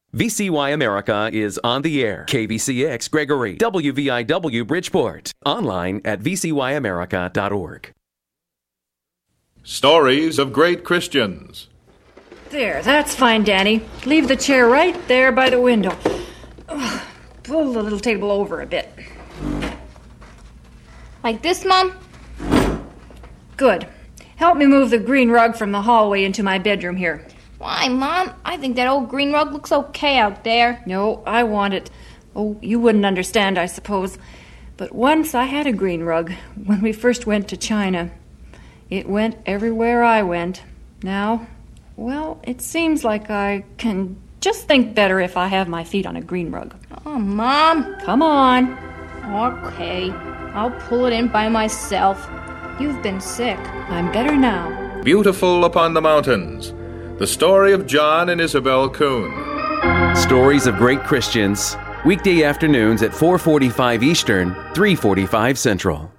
VCY America is on the air. KVCX Gregory, WVIW Bridgeport. Online at vcyamerica.org. Stories of Great Christians. There, that's fine, Danny. Leave the chair right there by the window. Pull the little table over a bit. Like this, Mom? Good. Help me move the green rug from the hallway into my bedroom here. Why, Mom? I think that old green rug looks okay out there. No, I want it. Oh, you wouldn't understand, I suppose. But once I had a green rug when we first went to China. It went everywhere I went. Now, well, it seems like I can just think better if I have my feet on a green rug. Oh, Mom. Come on. Okay, I'll pull it in by myself. You've been sick. I'm better now. Beautiful Upon the Mountains. The story of John and Isabel Kuhn. Stories of Great Christians. Weekday afternoons at 4:45 Eastern, 3:45 Central.